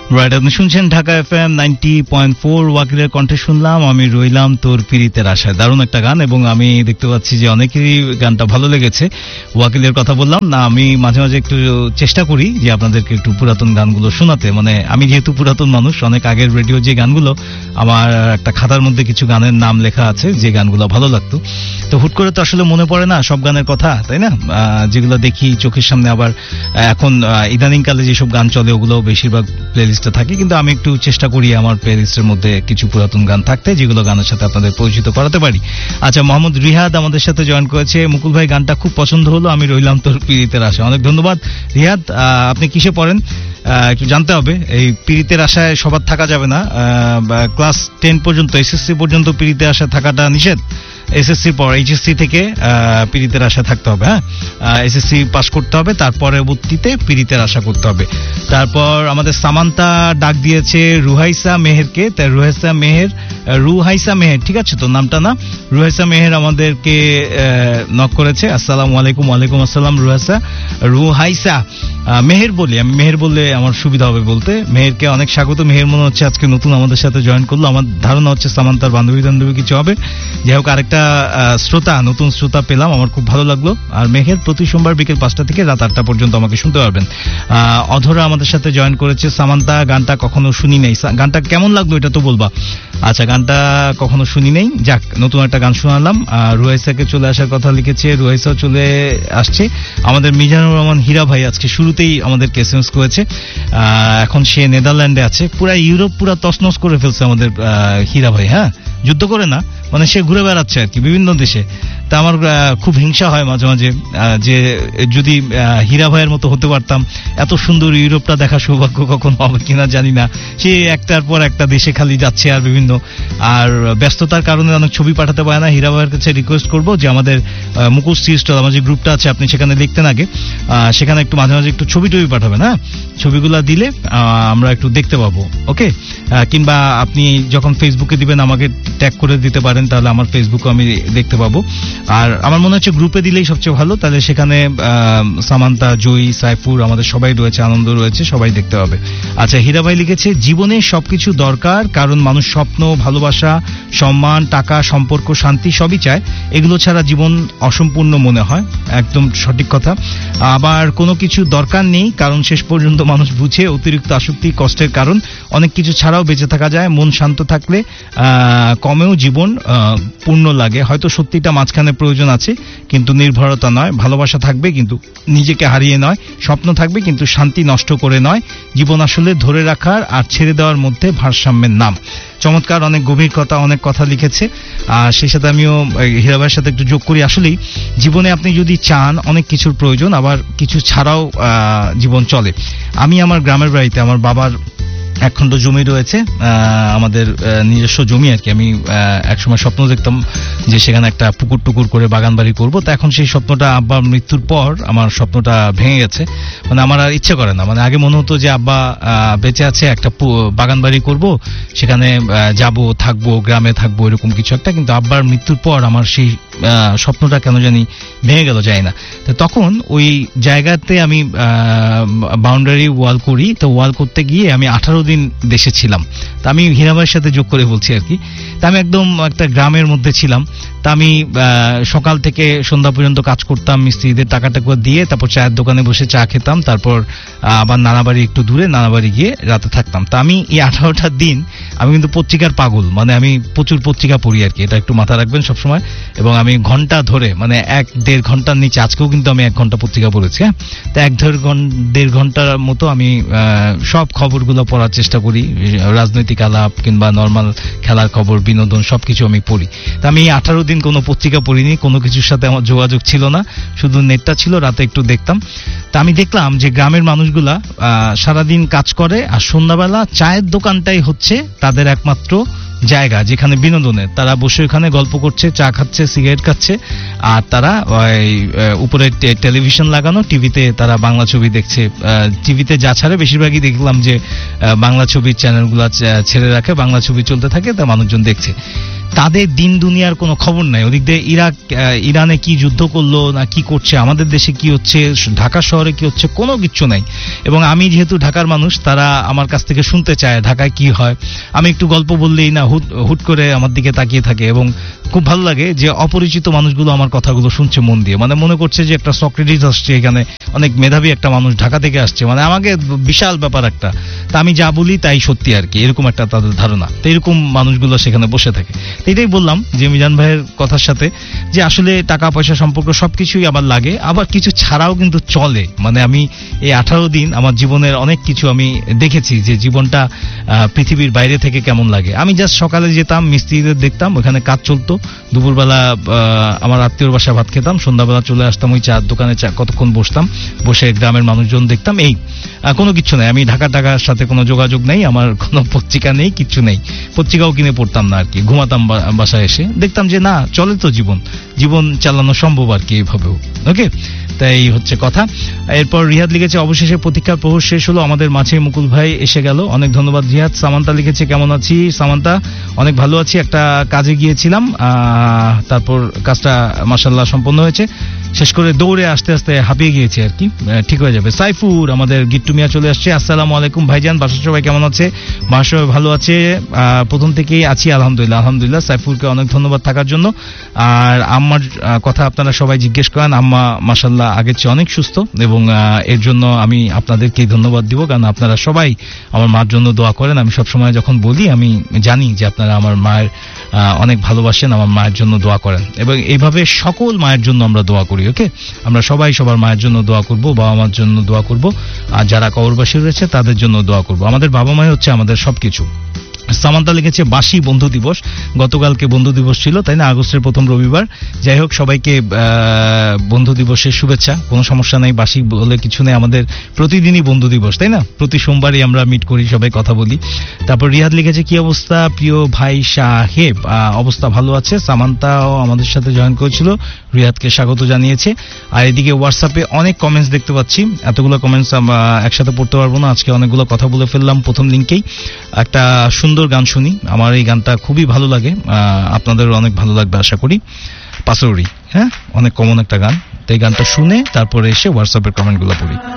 Right, আপনি শুনছেন Dhaka FM 90.4। ওয়াকিলের কণ্ঠে শুনলাম আমি রইলাম তোর পীড়িতের আশায়। দারুণ একটা গান, এবং আমি দেখতে পাচ্ছি যে অনেকেরই গানটা ভালো লেগেছে। ওয়াকিলের কথা বললাম না, আমি মাঝে মাঝে একটু চেষ্টা করি যে আপনাদেরকে একটু পুরাতন গানগুলো শোনাতে। মানে আমি যেহেতু পুরাতন মানুষ, অনেক আগের রেডিও যে গানগুলো, আমার একটা খাতার মধ্যে কিছু গানের নাম লেখা আছে যে গানগুলো ভালো লাগতো। তো হুট করে তো আসলে মনে পড়ে না সব গানের কথা, তাই না? যেগুলো দেখি চোখের সামনে, আবার এখন ইদানিংকালে যেসব গান চলে ওগুলো বেশিরভাগ প্লেলিস্টে থাকে, কিন্তু আমি একটু চেষ্টা করি আমার প্লেলিস্টের মধ্যে কিছু পুরাতন গান থাকতে, যেগুলো গানের সাথে আপনাদের পরিচিত করাতে পারি। আচ্ছা, মোহাম্মদ রিহাদ আমাদের সাথে জয়েন করেছে। মুকুল ভাই, গানটা খুব পছন্দ হলো, আমি রইলাম তোর পীড়িতের আশায়। অনেক ধন্যবাদ রিহাদ। আপনি কিসে পড়েন একটু জানতে হবে। এই পীড়িতের আশায় সবার থাকা যাবে না। ক্লাস 10 পর্যন্ত, এসএসসি পর্যন্ত পীড়িতের আশায় থাকাটা নিষেধ। এসএসসির পর এইচএসসি থেকে পীড়িতের আশা থাকতে হবে। হ্যাঁ, এসএসসি পাস করতে হবে, তার পরবর্তীতে পীড়িতের আশা করতে হবে। তারপর আমাদের সামান্তা ডাক দিয়েছে রুহাইসা মেহেরকে। তাই রুহাইসা মেহের, ঠিক আছে তো নামটা? না, রুহাইসা মেহের আমাদেরকে নক করেছে। আসসালামু আলাইকুম। ওয়ালাইকুম আসসালাম রুহাইসা মেহের বলি, আমি মেহের বললে আমার সুবিধা হবে বলতে। মেহেরকে অনেক স্বাগত। মেহের মনে হচ্ছে আজকে নতুন আমাদের সাথে জয়েন করলো। আমার ধারণা হচ্ছে সামান্তার বান্ধবী কিছু হবে। যাই হোক, আরেকটা নতুন শ্রোতা পেলাম, আমার খুব ভালো লাগলো। আর মেহের প্রতি সোমবার বিকেল 5টা থেকে রাত 8টা পর্যন্ত আমাকে শুনতে পারবেন। অধরা আমাদের সাথে জয়েন করেছে। সামান্তা, গানটা কখনো শুনি নাই। গানটা কেমন লাগলো এটা তো বলবা। আচ্ছা, গানটা কখনো শুনি নেই, যাক নতুন একটা গান শোনালাম। রুহাইসাকে চলে আসার কথা লিখেছে, রুহাইসাও চলে আসছে। আমাদের মিজানুর রহমান হীরা ভাই আজকে শুরুতেই আমাদেরকে এসএমএস করেছে। এখন সে নেদারল্যান্ডে আছে। পুরা ইউরোপ পুরা তছনছ করে ফেলছে আমাদের হীরা ভাই। হ্যাঁ, যুদ্ধ করে না, মানে সে ঘুরে বেড়াচ্ছে আর কি বিভিন্ন দেশে। তা আমার খুব হিংসা হয় মাঝে মাঝে যে যদি হীরা ভাইয়ের মতো হতে পারতাম। এত সুন্দর ইউরোপটা দেখা সৌভাগ্য কখন হবে কিনা জানি না। সে একটার পর একটা দেশে খালি যাচ্ছে, আর বিভিন্ন আর ব্যস্ততার কারণে অনেক ছবি পাঠাতে পারে না। হীরা ভাইয়ের কাছে রিকোয়েস্ট করবো যে আমাদের মুখোশ স্টল, আমার যে গ্রুপটা আছে, আপনি সেখানে লিখতেন আগে, সেখানে একটু মাঝে মাঝে একটু ছবি পাঠাবেন। হ্যাঁ, ছবিগুলা দিলে আমরা একটু দেখতে পাবো। ওকে, কিংবা আপনি যখন ফেসবুকে দিবেন আমাকে ট্যাগ করে দিতে পারেন, তাহলে আমার ফেসবুকে আমি দেখতে পাবো। আর আমার মনে হচ্ছে গ্রুপে দিলেই সবচেয়ে ভালো, তাহলে সেখানে সামান্তা, জয়ী, সাইফুর, আমাদের সবাই রয়েছে, আনন্দ রয়েছে, সবাই দেখতে পাবে। আচ্ছা, হীরা ভাই লিখেছে, জীবনে সবকিছু দরকার, কারণ মানুষ স্বপ্ন, ভালোবাসা, সম্মান, টাকা, সম্পর্ক, শান্তি সবই চায়। এগুলো ছাড়া জীবন অসম্পূর্ণ মনে হয়। একদম সঠিক কথা। আবার কোনো কিছু দরকার নেই, কারণ শেষ পর্যন্ত মানুষ বুঝে অতিরিক্ত আসক্তি কষ্টের কারণ। অনেক কিছু ছাড়াও বেঁচে থাকা যায়। মন শান্ত থাকলে কমেও জীবন পূর্ণ লাগে। হয়তো সত্যিটা মাঝখানে প্রয়োজন আছে, কিন্তু নির্ভরতা নয়। ভালোবাসা থাকবে কিন্তু নিজেকে হারিয়ে নয়। স্বপ্ন থাকবে কিন্তু শান্তি নষ্ট করে নয়। জীবন আসলে ধরে রাখার আর ছেড়ে দেওয়ার মধ্যে ভারসাম্যের নাম। চমৎকার, অনেক গভীর কথা, অনেক কথা লিখেছে। সেই সাথে আমিও হীরা ভাইয়ের সাথে একটু যোগ করি। আসলেই জীবনে আপনি যদি চান, অনেক কিছুর প্রয়োজন, আবার কিছু ছাড়াও জীবন চলে। আমি আমার গ্রামের বাড়িতে, আমার বাবার একখণ্ড জমি রয়েছে, আমাদের নিজস্ব জমি আর কি। আমি একসময় স্বপ্ন দেখতাম যে সেখানে একটা পুকুর টুকুর করে বাগান বাড়ি করবো। তা এখন সেই স্বপ্নটা আব্বার মৃত্যুর পর আমার স্বপ্নটা ভেঙে গেছে। মানে আমার আর ইচ্ছে করে না। মানে আগে মনে হতো যে আব্বা বেঁচে আছে, একটা বাগান বাড়ি করবো, সেখানে যাব, থাকবো, গ্রামে থাকবো, এরকম কিছু একটা। কিন্তু আব্বার মৃত্যুর পর আমার সেই স্বপ্নটা কেন জানি ভেঙে গেল, যায় না। তো তখন ওই জায়গাতে আমি বাউন্ডারি ওয়াল করি। তো ওয়াল করতে গিয়ে আমি 18 দিন দেশে ছিলাম। তা আমি হীরা ভাইয়ের সাথে যোগ করে বলছি আর কি। তা আমি একদম একটা গ্রামের মধ্যে ছিলাম। তা আমি সকাল থেকে সন্ধ্যা পর্যন্ত কাজ করতাম, মিস্ত্রিদের টাকা দিয়ে, তারপর চায়ের দোকানে বসে চা খেতাম, তারপর আবার নানাবাড়ি একটু দূরে, নানাবাড়ি গিয়ে রাতে থাকতাম। তা আমি এই 18টা দিন আমি কিন্তু পত্রিকার পাগল। মানে আমি প্রচুর পত্রিকা পড়ি আর কি, এটা একটু মাথা রাখবেন সবসময়। এবং আমি ঘন্টা ধরে, মানে 1-1.5 ঘন্টার নিচে, আজকেও কিন্তু আমি 1 ঘন্টা পত্রিকা পড়েছি। হ্যাঁ, তা 1-1.5 ঘন্টার মতো আমি সব খবরগুলো পড়ার চেষ্টা করি। রাজনৈতিক আলাপ কিংবা নর্মাল খেলার খবর, বিনোদন, সবকিছু আমি পড়ি। তা আমি 18 দিন কোনো পত্রিকা পড়িনি, কোনো কিছুর সাথে আমার যোগাযোগ ছিল না, শুধু নেটটা ছিল, রাতে একটু দেখতাম। তা আমি দেখলাম যে গ্রামের মানুষগুলা সারাদিন কাজ করে, আর সন্ধ্যাবেলা চায়ের দোকানটাই হচ্ছে তাদের একমাত্র জায়গা যেখানে বিনোদনের। তারা বসে ওখানে গল্প করছে, চা খাচ্ছে, সিগারেট খাচ্ছে, আর তারা উপরে টেলিভিশন লাগানো, টিভিতে তারা বাংলা ছবি দেখছে। টিভিতে যা ছাড়ে বেশিরভাগই দেখলাম যে বাংলা ছবির চ্যানেলগুলো ছেড়ে রাখে, বাংলা ছবি চলতে থাকে, তা মানুষজন দেখছে। তাদের দিন দুনিয়ার কোনো খবর নাই। ওদিক দিয়ে ইরানে কি যুদ্ধ করলো না কি করছে, আমাদের দেশে কি হচ্ছে, ঢাকা শহরে কি হচ্ছে, কোনো কিচ্ছু নাই। এবং আমি যেহেতু ঢাকার মানুষ, তারা আমার কাছ থেকে শুনতে চায় ঢাকায় কি হয়। আমি একটু গল্প বললেই না হুট করে আমার দিকে তাকিয়ে থাকে, এবং খুব ভালো লাগে যে অপরিচিত মানুষগুলো আমার কথাগুলো শুনছে মন দিয়ে, মানে মনে করছে যে একটা সক্রেটিস আসছে এখানে, অনেক মেধাবী একটা মানুষ ঢাকা থেকে আসছে, মানে আমাকে বিশাল ব্যাপার একটা, তা আমি যা বলি তাই সত্যি আর কি, এরকম একটা তাদের ধারণা। তো এরকম মানুষগুলো সেখানে বসে থাকে। তো এটাই বললাম যে মিজান ভাইয়ের কথার সাথে, যে আসলে টাকা পয়সা সম্পর্ক সবকিছুই আবার লাগে, আবার কিছু ছাড়াও কিন্তু চলে। মানে আমি এই 18 দিন আমার জীবনের অনেক কিছু আমি দেখেছি, যে জীবনটা পৃথিবীর বাইরে থেকে কেমন লাগে। আমি জাস্ট সকালে যেতাম, মিস্ত্রিদের দেখতাম, ওখানে কাজ চলতো, দুপুরবেলা আমার আত্মীয়র বাসায় ভাত খেতাম, সন্ধ্যাবেলা চলে আসতাম ওই চার দোকানে কতক্ষণ বসতাম, বসে গ্রামের মানুষজন দেখতাম, এই কোনো কিছু নাই। আমি ঢাকার সাথে কোনো যোগাযোগ নেই, আমার কোনো পত্রিকা নেই, কিচ্ছু নেই, পত্রিকাও কিনে পড়তাম না আর কি। ঘুমাতাম বাসায় এসে, দেখতাম যে না, চলে তো জীবন চালানো সম্ভব আর কি এইভাবেও। ওকে, তাই হচ্ছে কথা। এরপর রিহাদ লিখেছে, অবশেষে প্রতীক্ষার প্রহর শেষ হলো, আমাদের মাঝে মুকুল ভাই এসে গেল, অনেক ধন্যবাদ রিহাদ। সামান্তা লিখেছে, কেমন আছি সামান্তা? অনেক ভালো আছি, একটা কাজে গিয়েছিলাম, তারপর কাজটা মাশাআল্লাহ সম্পন্ন হয়েছে, শেষ করে দৌড়ে আস্তে আস্তে হাঁপিয়ে গিয়েছে আর কি, ঠিক হয়ে যাবে। সাইফুর আমাদের গিট্টু মিয়া চলে আসছে, আসসালামু আলাইকুম ভাইজান, বাসার সবাই কেমন আছে? বাসার সবাই ভালো আছে, প্রথম থেকেই আছি আলহামদুলিল্লাহ। সাইফুরকে অনেক ধন্যবাদ থাকার জন্য। আর আম্মার কথা আপনারা সবাই জিজ্ঞেস করেন, আম্মা মাশাআল্লাহ আগের চেয়ে অনেক সুস্থ, এবং এর জন্য আমি আপনাদেরকেই ধন্যবাদ দিব, কারণ আপনারা সবাই আমার মার জন্য দোয়া করেন। আমি সবসময় যখন বলি, আমি জানি যে আপনারা আমার মায়ের অনেক ভালোবাসেন, আমার মায়ের জন্য দোয়া করেন, এবং এইভাবে সকল মায়ের জন্য আমরা দোয়া করি। ওকে, আমরা সবাই সবার মায়ের জন্য দোয়া করব, বাবা মার জন্য দোয়া করব, আর যারা কবরবাসী রয়েছে তাদের জন্য দোয়া করব। আমাদের বাবা মাই হচ্ছে আমাদের সবকিছু। সামান্তা লিখেছে, বাসি বন্ধু দিবস, গতকালকে বন্ধু দিবস ছিল তাই না, আগস্টের প্রথম রবিবার। যাই হোক, সবাইকে বন্ধু দিবসের শুভেচ্ছা। কোনো সমস্যা নাই, বাসি বলে কিছু নেই, আমাদের প্রতিদিনই বন্ধু দিবস তাই না, প্রতি সোমবারই আমরা মিট করি, সবাই কথা বলি। তারপর রিহাদ লিখেছে, কি অবস্থা প্রিয় ভাই সাহেব? অবস্থা ভালো আছে। সামান্তাও আমাদের সাথে জয়েন করেছিল, রিহাদকে স্বাগত জানিয়েছে। আর এদিকে হোয়াটসঅ্যাপে অনেক কমেন্টস দেখতে পাচ্ছি, এতগুলো কমেন্টস একসাথে পড়তে পারবো না, আজকে অনেকগুলো কথা বলে ফেললাম। প্রথম লিঙ্কেই একটা সুন্দর গান শুনি, আমার এই গানটা খুবই ভালো লাগে, আপনাদেরও অনেক ভালো লাগবে আশা করি। পাসৌরি, হ্যাঁ, অনেক কমন একটা গান, তো এই গানটা শুনে তারপরে এসে হোয়াটসঅ্যাপের কমেন্টগুলো পড়ি।